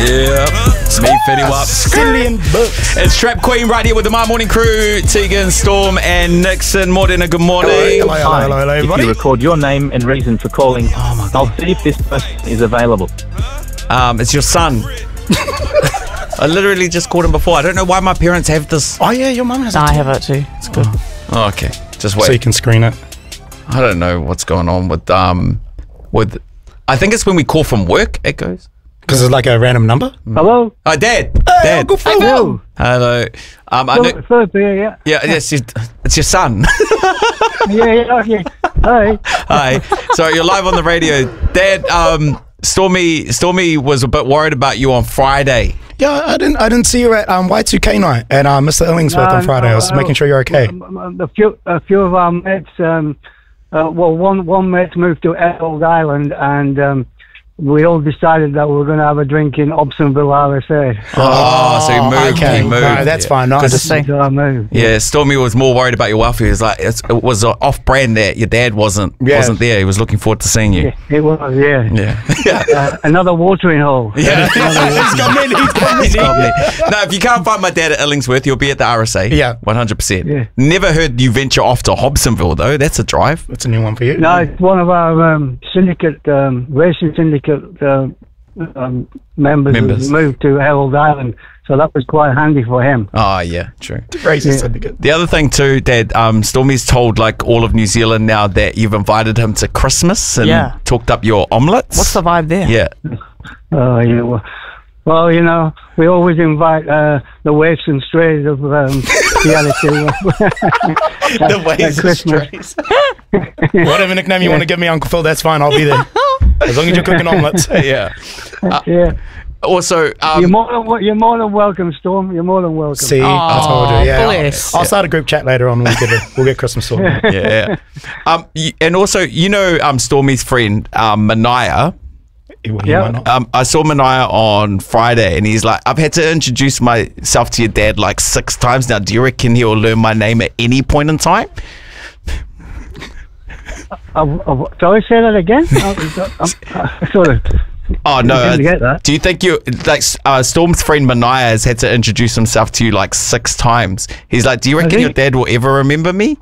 Yeah. It's me, Fetty Wap. It's Trap Queen right here with the My Morning crew. Tegan, Storm, and Nixon. Morena, good morning. Hello, everybody. If you record your name and reason for calling, I'll see if this person is available. It's your son. I literally just called him before. I don't know why my parents have this. Oh, yeah, your mum has it. I have it too. It's good. Oh, okay. Just wait. So you can screen it. I don't know what's going on with I think it's when we call from work, it goes. Because it's like a random number? Hello? Oh, Dad. Hey, Dad. Uncle Phil. Hello. Hello. I know, Yeah. yes, it's your son. Yeah. Hi. Hi. So you're live on the radio. Dad, Stormy was a bit worried about you on Friday. Yeah, I didn't see you at Y2K night at Mr. Illingsworth on Friday. I was making sure you're okay. A few of our mates, one mate moved to Emerald Island, and we all decided that we were going to have a drink in Hobsonville, RSA. Oh, so he moved. Okay. He moved. No, that's fine. No, So I moved. Yeah, Stormy was more worried about your welfare. He was like, it was off-brand that your dad wasn't there. He was looking forward to seeing you. Yeah, it was, yeah. Another watering hole. Yeah. He's got me. No, if you can't find my dad at Illingsworth, you'll be at the RSA. Yeah. 100%. Yeah. Never heard you venture off to Hobsonville, though. That's a drive. That's a new one for you. No, it's one of our racing syndicate members who moved to Herald Island, so that was quite handy for him. Oh, yeah, true. Racing syndicate. The other thing too, Dad, Stormy's told like all of New Zealand now that you've invited him to Christmas and talked up your omelettes. What's the vibe there? Yeah. Oh, yeah. Well, you know, we always invite the waifs and strays of reality. The waves and strays. Whatever nickname you want to give me, Uncle Phil, that's fine. I'll be there. As long as you're cooking omelettes. Yeah. Yeah. Also, You're more than welcome, Storm. You're more than welcome. See, I told you. Yeah. Bless. I'll start a group chat later on. We'll get Christmas sorted. yeah. And also, you know, Stormy's friend, Manaya. I saw Manaya on Friday, and he's like, I've had to introduce myself to your dad like 6 times now. Do you reckon he'll learn my name at any point in time? Sorry, say that again? Sort of. Oh, no. I didn't get that. Do you think Storm's friend Manaya has had to introduce himself to you like 6 times? He's like, do you reckon your dad will ever remember me?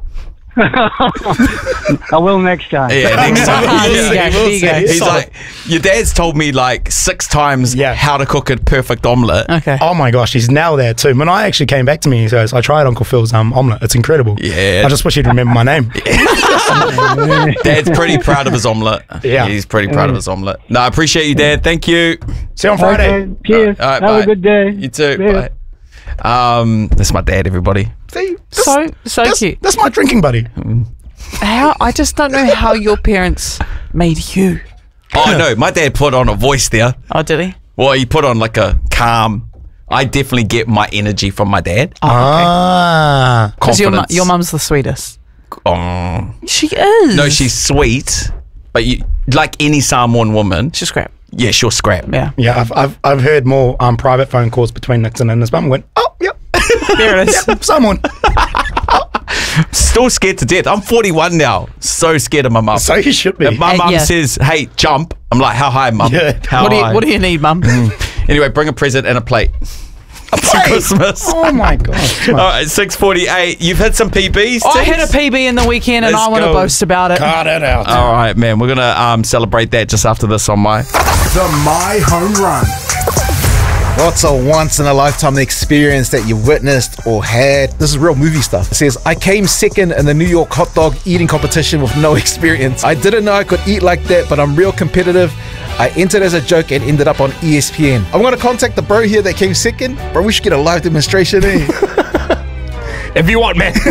I will next time. Yeah, next time. There you go. He's like, your dad's told me like 6 times how to cook a perfect omelette. Okay. Oh my gosh, he's now there too. Manai actually came back to me. He goes, I tried Uncle Phil's omelette. It's incredible. Yeah. I just wish he'd remember my name. Dad's pretty proud of his omelette. Yeah. He's pretty proud of his omelette. No, I appreciate you, Dad. Thank you. See you on Friday. Okay, cheers. All right, Have bye. a good day. You too. Yeah. Bye. That's my dad, everybody. See, So cute. That's my drinking buddy. How I just don't know how your parents made you. Oh, no, my dad put on a voice there. Oh, did he? Well, he put on like a calm. I definitely get my energy from my dad. Ah. Because Confidence. your mum's the sweetest. Oh. She is. No, she's sweet, but you like any Samoan woman. She's crap. Yeah, she'll scrap. Yeah. Yeah, I've heard more private phone calls between Nixon and his mum. Went, oh, yep. There it is. Yep, someone. Still scared to death. I'm 41 now. So scared of my mum. So you should be. If my mum says, hey, jump, I'm like, how high, mum? Yeah. How high? What do you need, mum? Anyway, bring a present and a plate. For Christmas. Oh my gosh. All right, 6:48. You've hit some PBs, I Tings? had a PB in the weekend and Let's I want to go. boast about it. Cut it out. All right, man. We're going to celebrate that just after this on my... The My Home Run. What's a once-in-a-lifetime experience that you witnessed or had? This is real movie stuff. It says, I came second in the New York hot dog eating competition with no experience. I didn't know I could eat like that, but I'm real competitive. I entered as a joke and ended up on ESPN. I'm going to contact the bro here that came second. Bro, we should get a live demonstration, eh? If you want, man.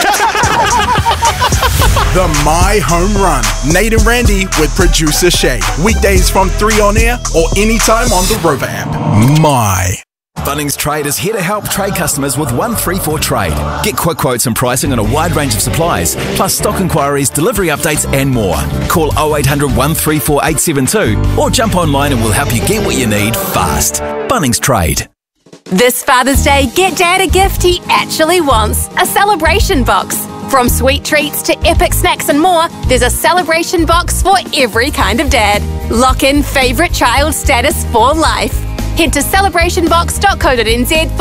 The My Home Run. Nate and Randy with producer Shay. Weekdays from 3 on air or anytime on the Rover app. My. Bunnings Trade is here to help trade customers with 134 Trade. Get quick quotes and pricing on a wide range of supplies, plus stock inquiries, delivery updates and more. Call 0800 134 872 or jump online and we'll help you get what you need fast. Bunnings Trade. This Father's Day, get Dad a gift he actually wants. A celebration box. From sweet treats to epic snacks and more, there's a celebration box for every kind of dad. Lock in favourite child status for life. Head to celebrationbox.co.nz